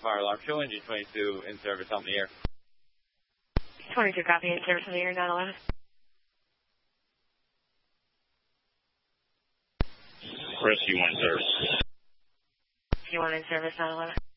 fire alarm. Show engine 22 in service on the air. 22 copy, in service on the air, 911. Rescue 1 service. Rescue 1 in service, 911.